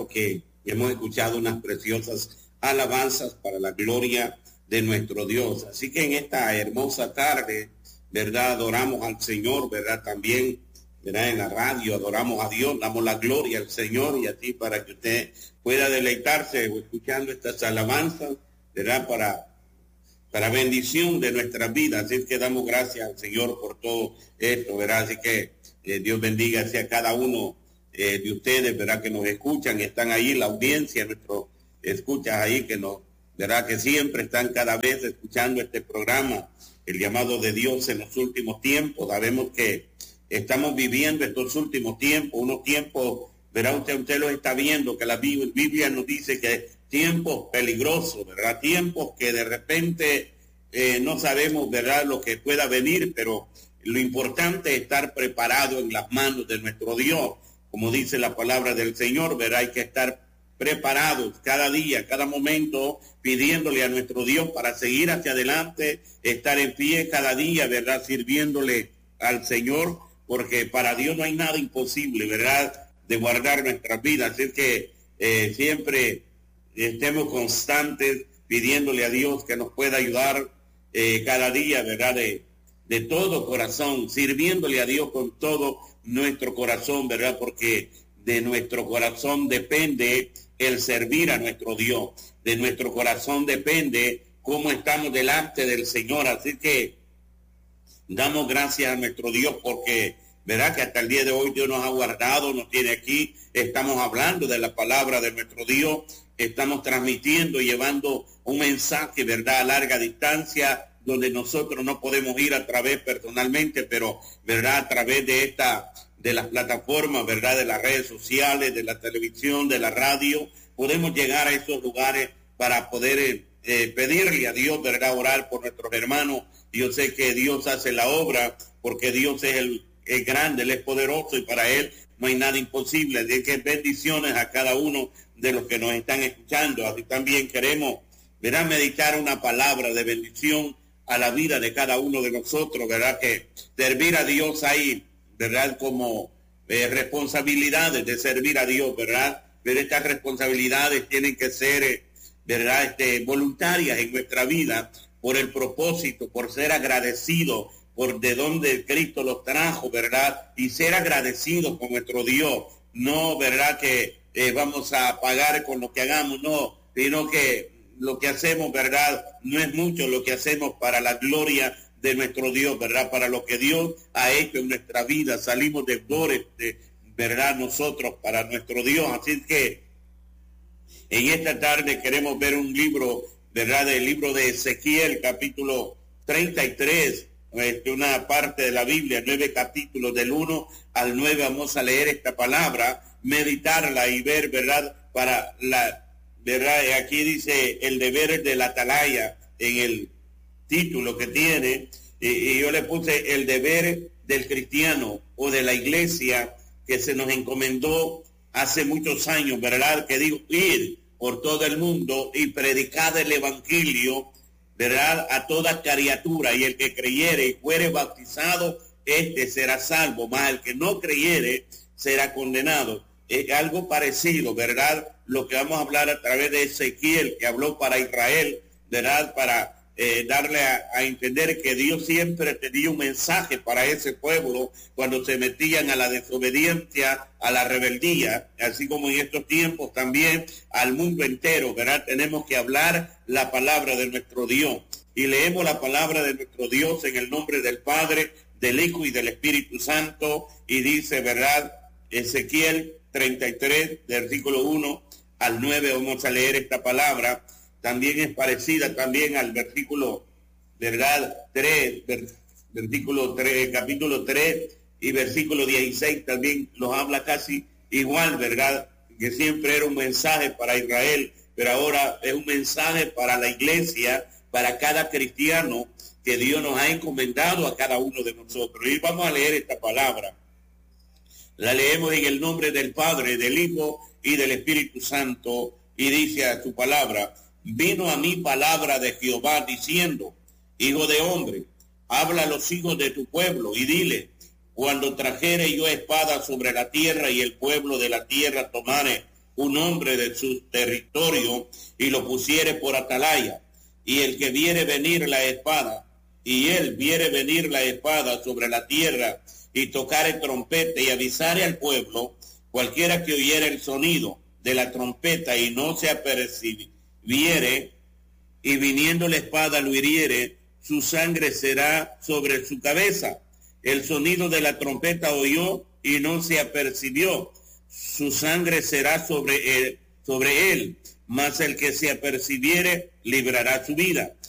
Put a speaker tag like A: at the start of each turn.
A: Porque hemos escuchado unas preciosas alabanzas para la gloria de nuestro Dios. Así que en esta hermosa tarde, ¿verdad? Adoramos al Señor, ¿verdad? También, ¿verdad? En la radio adoramos a Dios, damos la gloria al Señor y a ti para que usted pueda deleitarse escuchando estas alabanzas, ¿verdad? Para bendición de nuestras vidas. Así que damos gracias al Señor por todo esto, ¿verdad? Así que Dios bendiga a cada uno de ustedes, ¿verdad? Que nos escuchan, están ahí, la audiencia, nuestros escuchas ahí, que nos, ¿verdad? Que siempre están cada vez escuchando este programa, el llamado de Dios en los últimos tiempos. Sabemos que estamos viviendo estos últimos tiempos, unos tiempos, ¿verdad? Usted lo está viendo, que la Biblia nos dice que tiempos peligrosos, ¿verdad? Tiempos que de repente no sabemos, ¿verdad?, lo que pueda venir, pero lo importante es estar preparado en las manos de nuestro Dios. Como dice la palabra del Señor, ¿verdad? Hay que estar preparados cada día, cada momento, pidiéndole a nuestro Dios para seguir hacia adelante, estar en pie cada día, ¿verdad? Sirviéndole al Señor, porque para Dios no hay nada imposible, ¿verdad?, de guardar nuestras vidas. Así que siempre estemos constantes pidiéndole a Dios que nos pueda ayudar cada día, ¿verdad?, de todo corazón, sirviéndole a Dios con todo nuestro corazón, ¿verdad? Porque de nuestro corazón depende el servir a nuestro Dios. De nuestro corazón depende cómo estamos delante del Señor. Así que damos gracias a nuestro Dios porque, ¿verdad?, que hasta el día de hoy Dios nos ha guardado, nos tiene aquí. Estamos hablando de la palabra de nuestro Dios. Estamos transmitiendo y llevando un mensaje, ¿verdad?, a larga distancia, donde nosotros no podemos ir a través personalmente, pero, ¿verdad?, a través de las plataformas, ¿verdad?, de las redes sociales, de la televisión, de la radio, podemos llegar a esos lugares para poder pedirle a Dios, ¿verdad?, orar por nuestros hermanos. Yo sé que Dios hace la obra, porque Dios es el grande, Él es poderoso y para Él no hay nada imposible. De que bendiciones a cada uno de los que nos están escuchando. Así también queremos, ¿verdad?, meditar una palabra de bendición a la vida de cada uno de nosotros, ¿verdad? Que servir a Dios hay, ¿verdad?, como responsabilidades de servir a Dios, ¿verdad? Pero estas responsabilidades tienen que ser, ¿verdad?, voluntarias en nuestra vida, por el propósito, por ser agradecidos, por de donde Cristo los trajo, ¿verdad? Y ser agradecidos con nuestro Dios. No, ¿verdad?, que vamos a pagar con lo que hagamos, no, sino que lo que hacemos, ¿verdad?, no es mucho lo que hacemos para la gloria de nuestro Dios, ¿verdad?, para lo que Dios ha hecho en nuestra vida. Salimos deudores, ¿verdad?, nosotros para nuestro Dios. Así que en esta tarde queremos ver un libro, ¿verdad?, del libro de Ezequiel, capítulo 33, una parte de la Biblia, 9 capítulos, del 1 al 9, vamos a leer esta palabra, meditarla y ver, ¿verdad?, para la... ¿verdad? Aquí dice el deber de la atalaya en el título que tiene, y yo le puse el deber del cristiano o de la iglesia que se nos encomendó hace muchos años, ¿verdad? Que dijo, ir por todo el mundo y predicar el evangelio, ¿verdad?, a toda criatura, y el que creyere y fuere bautizado, este será salvo, mas el que no creyere será condenado. Algo parecido, ¿verdad?, lo que vamos a hablar a través de Ezequiel, que habló para Israel, ¿verdad?, para darle a entender que Dios siempre tenía un mensaje para ese pueblo cuando se metían a la desobediencia, a la rebeldía, así como en estos tiempos también al mundo entero, ¿verdad? Tenemos que hablar la palabra de nuestro Dios. Y leemos la palabra de nuestro Dios en el nombre del Padre, del Hijo y del Espíritu Santo, y dice, ¿verdad?, Ezequiel 33, versículo 1 al 9, vamos a leer esta palabra. También es parecida también al versículo, ¿verdad?, 3, versículo 3, capítulo 3 y versículo 16, también los habla casi igual, ¿verdad?, que siempre era un mensaje para Israel, pero ahora es un mensaje para la iglesia, para cada cristiano que Dios nos ha encomendado a cada uno de nosotros. Y vamos a leer esta palabra. La leemos en el nombre del Padre, del Hijo y del Espíritu Santo, y dice a su palabra: vino a mí palabra de Jehová diciendo, hijo de hombre, habla a los hijos de tu pueblo y dile, cuando trajere yo espada sobre la tierra y el pueblo de la tierra tomare un hombre de su territorio y lo pusiere por atalaya, y el que viere venir la espada, y él viere venir la espada sobre la tierra, y tocare trompeta y avisare al pueblo, cualquiera que oyere el sonido de la trompeta y no se apercibiere, y viniendo la espada lo hiriere, su sangre será sobre su cabeza. El sonido de la trompeta oyó y no se apercibió, su sangre será sobre él, mas el que se apercibiere librará su vida.